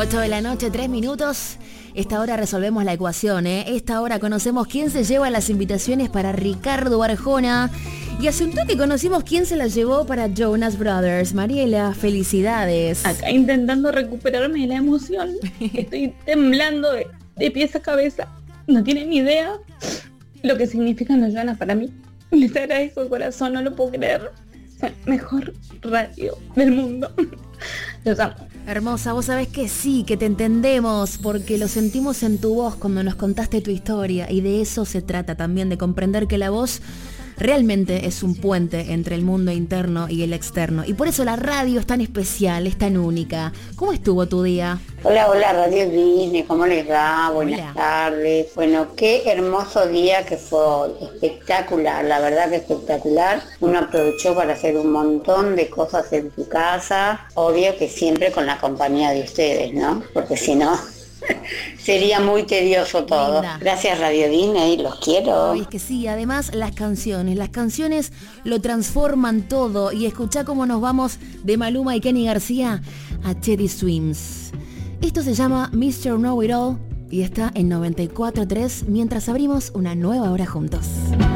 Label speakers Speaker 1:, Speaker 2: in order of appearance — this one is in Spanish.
Speaker 1: 8 de la noche, 3 minutos. Esta hora resolvemos la ecuación, ¿eh? Esta hora conocemos quién se lleva las invitaciones para Ricardo Arjona. Y hace un toque conocimos quién se las llevó para Jonas Brothers. Mariela, felicidades.
Speaker 2: Acá intentando recuperarme de la emoción. Estoy temblando de pies a cabeza. No tienen ni idea lo que significan los Jonas para mí. Les agradezco de corazón, no lo puedo creer. Mejor radio del mundo. Los amo.
Speaker 1: Hermosa, vos sabés que sí, que te entendemos, porque lo sentimos en tu voz cuando nos contaste tu historia, y de eso se trata también, de comprender que la voz realmente es un puente entre el mundo interno y el externo, y por eso la radio es tan especial, es tan única. ¿Cómo estuvo tu día?
Speaker 3: Hola, Radio Disney, ¿cómo les va? Buenas tardes. Bueno, qué hermoso día que fue, espectacular, la verdad que espectacular. Uno aprovechó para hacer un montón de cosas en su casa, obvio que siempre con la compañía de ustedes, ¿no? Porque si no, sería muy tedioso todo.
Speaker 1: Linda.
Speaker 3: Gracias Radio Disney, los quiero.
Speaker 1: Ay, es que sí, además las canciones lo transforman todo, y escuchá cómo nos vamos de Maluma y Kenny García a Teddy Swims. Esto se llama Mr. Know It All y está en 94.3 mientras abrimos una nueva hora juntos.